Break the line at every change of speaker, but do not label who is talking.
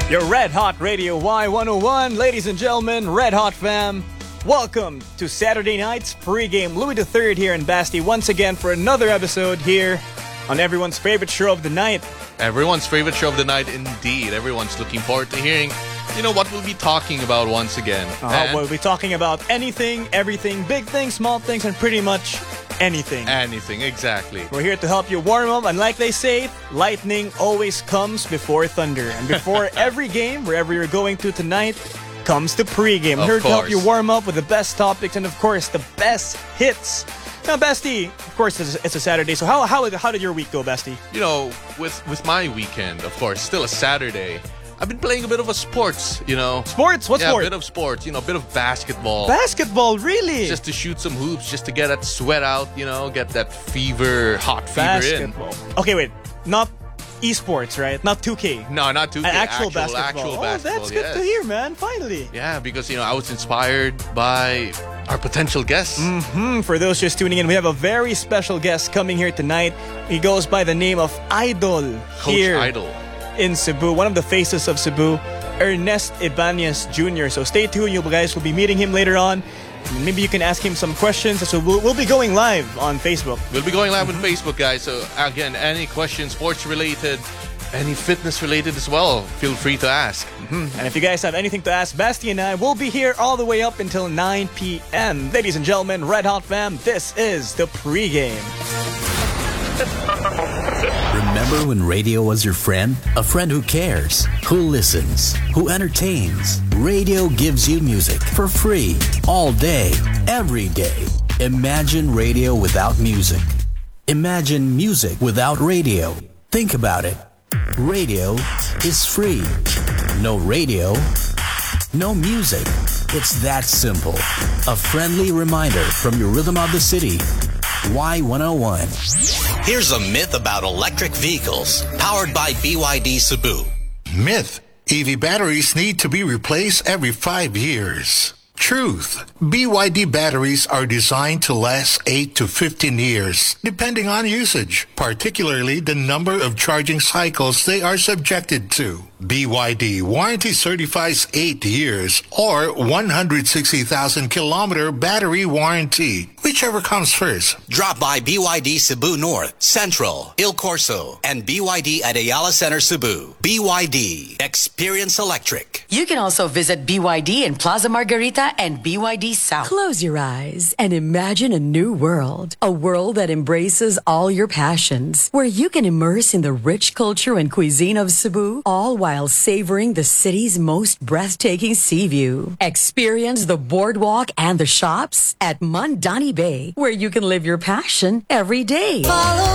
Your Red Hot Radio Y101, ladies and gentlemen, Red Hot fam. Welcome to Saturday night's pregame. Louis III here in Basti once again for another episode here on everyone's favorite show of the night.
Everyone's favorite show of the night, indeed. Everyone's looking forward to hearing, what we'll be talking about once again.
We'll be talking about anything, everything, big things, small things, and pretty much anything.
Anything, exactly.
We're here to help you warm up, and like they say, lightning always comes before thunder. And before every game, wherever you're going to tonight, comes the pregame. We're here to help you warm up with the best topics and, of course, the best hits. Now, Basti, of course, it's a Saturday, so how did your week go, Basti?
With my weekend, of course, still a Saturday, I've been playing a bit of a sports,
Sports? What sport?
Yeah, a bit of sports, a bit of basketball.
Basketball, really?
Just to shoot some hoops, just to get that sweat out, get that hot fever
basketball. Okay, wait, not esports, right? Not 2K.
No, not 2K.
Actual basketball. That's good to hear, man. Finally.
Yeah, because, I was inspired by our potential guests.
For those just tuning in, we have a very special guest coming here tonight. He goes by the name of Idol.
Coach
here
Idol.
In Cebu. One of the faces of Cebu, Ernest Ibanez Jr. So stay tuned. You guys will be meeting him later on. Maybe you can ask him some questions. So we'll be going live on Facebook.
We'll be going live on Facebook, guys. So again, any questions, sports related, any fitness related as well, feel free to ask.
And if you guys have anything to ask, Basti and I will be here all the way up until 9 p.m. Ladies and gentlemen, Red Hot fam, this is the pregame.
Remember when radio was your friend? A friend who cares, who listens, who entertains. Radio gives you music for free, all day, every day. Imagine radio without music. Imagine music without radio. Think about it. Radio is free. No radio, no music. It's that simple. A friendly reminder from your rhythm of the city. Y101.
Here's a myth about electric vehicles powered by BYD Cebu.
Myth: EV batteries need to be replaced every 5 years. Truth: BYD batteries are designed to last 8 to 15 years, depending on usage, particularly the number of charging cycles they are subjected to. BYD warranty certifies 8 years or 160,000 kilometer battery warranty, whichever comes first.
Drop by BYD Cebu North, Central, Il Corso, and BYD at Ayala Center, Cebu. BYD. Experience electric.
You can also visit BYD in Plaza Margarita and BYD South.
Close your eyes and imagine a new world. A world that embraces all your passions, where you can immerse in the rich culture and cuisine of Cebu, all while savoring the city's most breathtaking sea view. Experience the boardwalk and the shops at Mandani Bay, where you can live your passion every day.